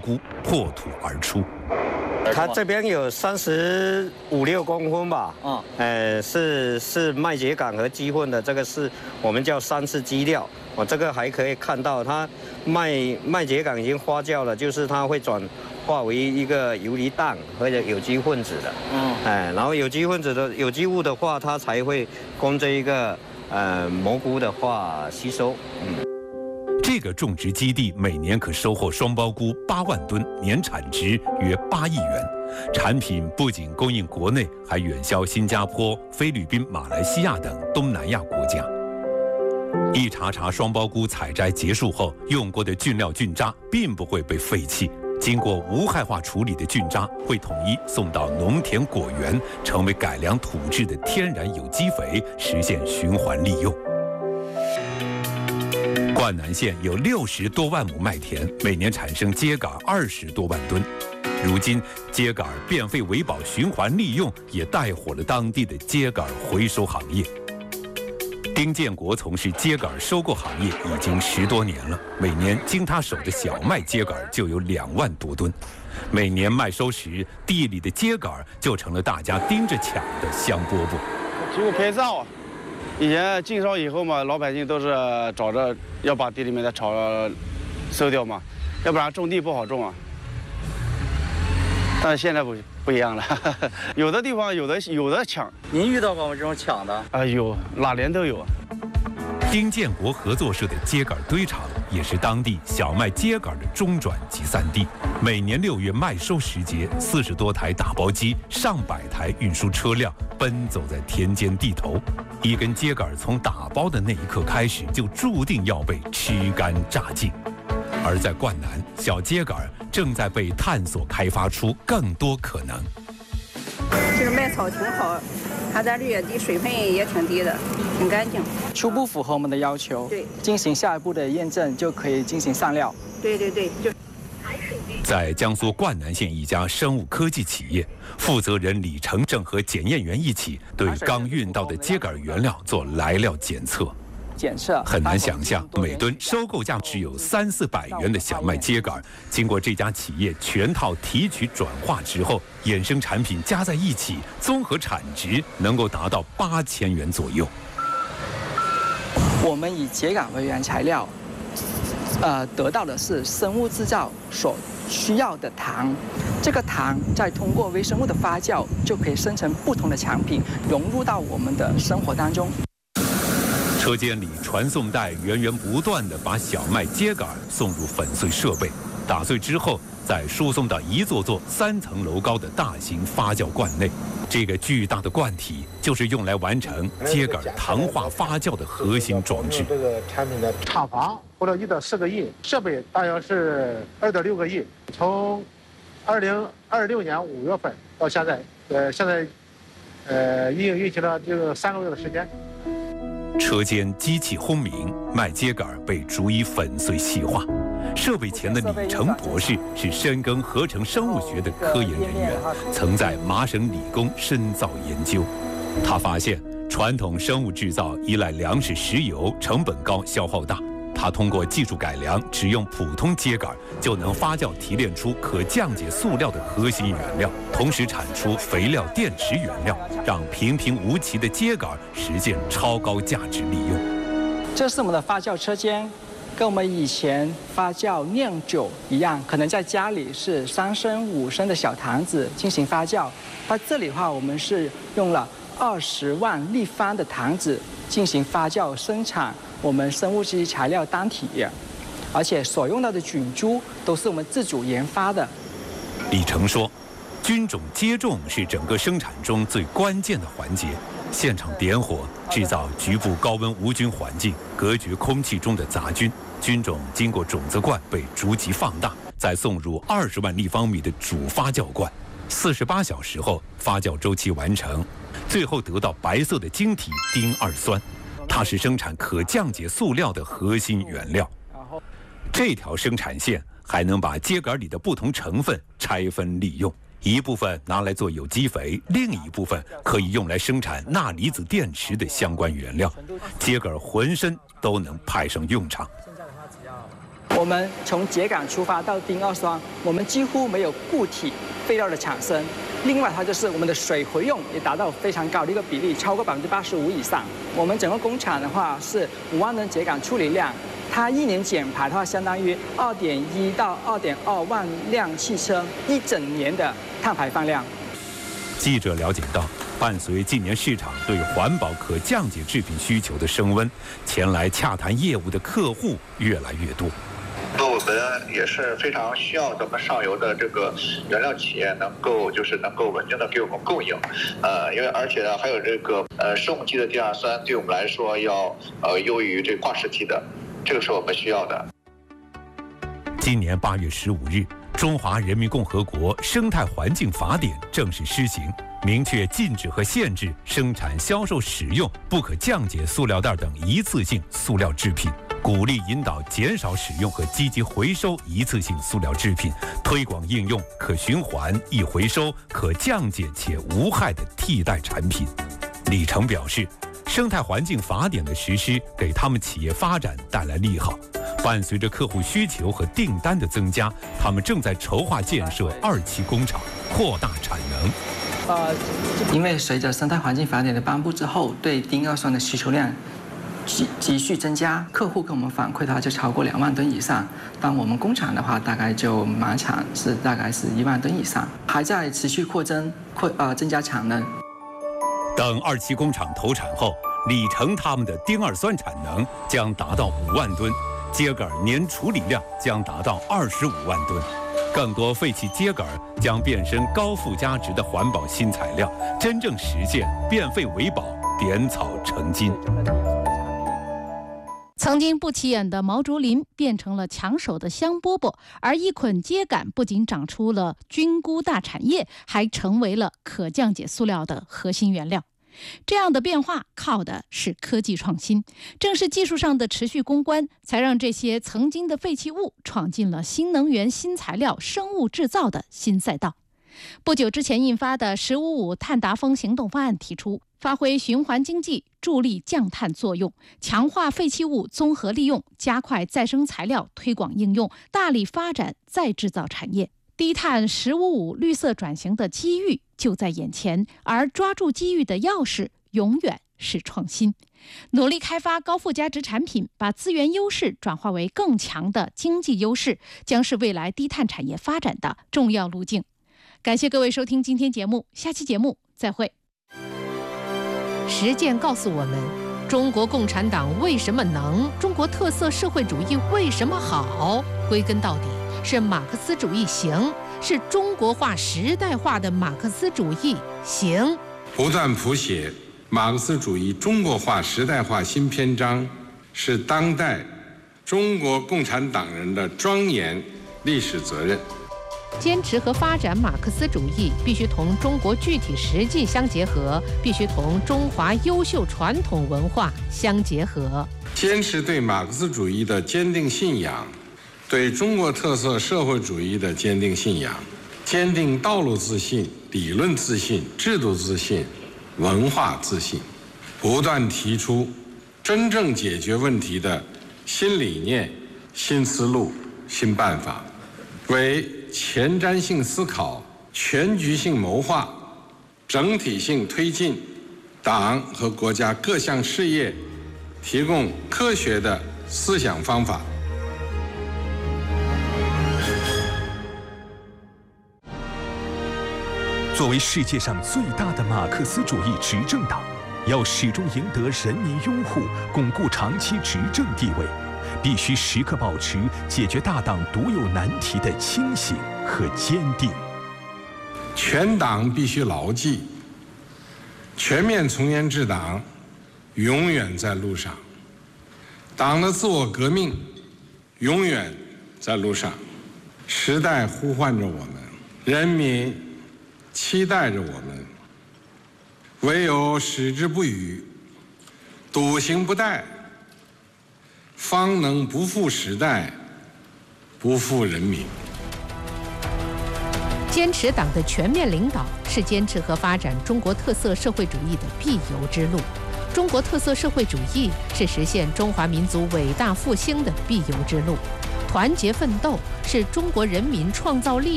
菇破土而出。 它这边有35、6公分吧，是麦秸秆和鸡粪的，这个是我们叫3次基料。我这个还可以看到，它麦秸秆已经发酵了，就是它会转化为一个游离氮或者有机分子的，然后有机分子的有机物的话，它才会供这一个蘑菇的话吸收。 这个种植基地每年可收获双苞菇8万吨，年产值约8亿元。产品不仅供应国内，还远销新加坡、菲律宾、马来西亚等东南亚国家。一茬茬双苞菇采摘结束后，用过的菌料菌渣并不会被废弃，经过无害化处理的菌渣会统一送到农田果园，成为改良土质的天然有机肥，实现循环利用。灌南县有60多万亩麦田，每年产生秸秆20多万吨。如今，秸秆变废为宝循环利用也带火了当地的秸秆回收行业。丁建国从事秸秆收购行业已经10多年了，每年经他手的小麦秸秆就有2万多吨。每年麦收时，地里的秸秆就成了大家盯着抢的香饽饽。 经过拍照，以前禁烧以后嘛，老百姓都是找着要把地里面的草收掉嘛，要不然种地不好种啊。但是现在不一样了，有的地方有的抢。 您遇到过吗？这种抢的？ 有，哪年都有。 丁建国合作社的秸秆堆场也是当地小麦秸秆的中转集散地。每年6月麦收时节，40多台打包机、上百台运输车辆奔走在田间地头。一根秸秆从打包的那一刻开始，就注定要被吃干榨净。而在灌南，小秸秆正在被探索开发出更多可能。 这个麦草挺好，它的绿也低，水分也挺低的，挺干净。 初步符合我们的要求， 对， 进行下一步的验证就可以进行上料。 对，就。 在江苏灌南县一家生物科技企业，负责人李成正和检验员一起对刚运到的秸秆原料做来料检测。很难想象，每吨收购价只有300-400元的小麦秸秆，经过这家企业全套提取转化之后，衍生产品加在一起，综合产值能够达到8000元左右。 我们以秸秆为原材料，得到的是生物制造所需要的糖，这个糖再通过微生物的发酵，就可以生成不同的产品，融入到我们的生活当中。 车间里传送带源源不断地把小麦秸秆送入粉碎设备，打碎之后再输送到一座座3层楼高的大型发酵罐内。这个巨大的罐体就是用来完成秸秆糖化发酵的核心装置。 这个产品的厂房花了1到4个亿，设备大约是2.6个亿。从2026年5月份到现在，现在运行了这个3个月的时间。 车间机器轰鸣，麦秸秆被逐一粉碎细化。设备前的李成博士是深耕合成生物学的科研人员，曾在麻省理工深造研究。他发现，传统生物制造依赖粮食、石油，成本高，消耗大。他通过技术改良，只用普通秸秆就能发酵提炼出可降解塑料的核心原料，同时产出肥料、电池原料，让平平无奇的秸秆实现超高价值利用。 这是我们的发酵车间，跟我们以前发酵酿酒一样，可能在家里是3升、5升的小坛子进行发酵，到这里的话，我们是用了20万立方的坛子进行发酵生产我们生物基材料单体，而且所用到的菌株都是我们自主研发的。 李成说，菌种接种是整个生产中最关键的环节。现场点火，制造局部高温无菌环境，隔绝空气中的杂菌。菌种经过种子罐被逐级放大，再送入20万立方米的主发酵罐。48小时后，发酵周期完成，最后得到白色的晶体丁二酸，它是生产可降解塑料的核心原料。这条生产线还能把秸秆里的不同成分拆分利用，一部分拿来做有机肥，另一部分可以用来生产钠离子电池的相关原料。秸秆浑身都能派上用场。 我们从秸秆出发到丁二酸，我们几乎没有固体废料的产生。另外，它就是我们的水回用也达到非常高的一个比例，超过85%以上。我们整个工厂的话是5万吨秸秆处理量，它1年减排的话，相当于2.1到2.2万辆汽车1整年的碳排放量。 记者了解到，伴随近年市场对环保可降解制品需求的升温，前来洽谈业务的客户越来越多。 我们也是非常需要咱们上游的这个原料企业能够稳定的给我们供应，因为而且呢还有这个生物基的丁二酸对我们来说要优于这化石基的，这个是我们需要的。 今年8月15日，中华人民共和国生态环境法典正式施行，明确禁止和限制生产、销售、使用不可降解塑料袋等一次性塑料制品，鼓励引导减少使用和积极回收一次性塑料制品，推广应用可循环、易回收、可降解且无害的替代产品。李成表示，生态环境法典的实施给他们企业发展带来利好。伴随着客户需求和订单的增加，他们正在筹划建设2期工厂，扩大产能。 因为随着生态环境法典的颁布之后，对丁二酸的需求量急剧增加，客户跟我们反馈的话就超过2万吨以上。当我们工厂的话，大概就满产是大概是1万吨以上，还在持续增加产能。 等2期工厂投产后，李成他们的丁二酸产能将达到5万吨，秸秆年处理量将达到25万吨，更多废弃秸秆将变身高附加值的环保新材料，真正实现变废为宝，点草成金。 曾经不起眼的毛竹林变成了抢手的香饽饽，而一捆秸秆不仅长出了菌菇大产业，还成为了可降解塑料的核心原料。这样的变化靠的是科技创新，正是技术上的持续攻关，才让这些曾经的废弃物闯进了新能源、新材料、生物制造的新赛道。不久之前印发的“15.5碳达峰行动方案”提出，发挥循环经济，助力降碳作用，强化废弃物综合利用，加快再生材料推广应用，大力发展再制造产业。低碳“15.5绿色转型的机遇就在眼前，而抓住机遇的钥匙永远是创新。努力开发高附加值产品，把资源优势转化为更强的经济优势，将是未来低碳产业发展的重要路径。感谢各位收听今天节目，下期节目再会。 实践告诉我们，中国共产党为什么能，中国特色社会主义为什么好，归根到底是马克思主义行，是中国化时代化的马克思主义行。 不断谱写马克思主义中国化时代化新篇章，是当代中国共产党人的庄严历史责任。 坚持和发展马克思主义必须同中国具体实际相结合，必须同中华优秀传统文化相结合。 坚持对马克思主义的坚定信仰，对中国特色社会主义的坚定信仰，坚定道路自信、理论自信、制度自信、文化自信，不断提出真正解决问题的新理念、新思路、新办法，为前瞻性思考、全局性谋划、整体性推进党和国家各项事业提供科学的思想方法。 作为世界上最大的马克思主义执政党，要始终赢得人民拥护，巩固长期执政地位，必须时刻保持解决大党独有难题的清醒和坚定。 全党必须牢记，全面从严治党永远在路上，党的自我革命永远在路上。时代呼唤着我们，人民期待着我们，唯有矢志不渝、笃行不怠，方能不负时代，不负人民。 坚持党的全面领导，是坚持和发展中国特色社会主义的必由之路。中国特色社会主义是实现中华民族伟大复兴的必由之路。 团结奋斗是中国人民创造力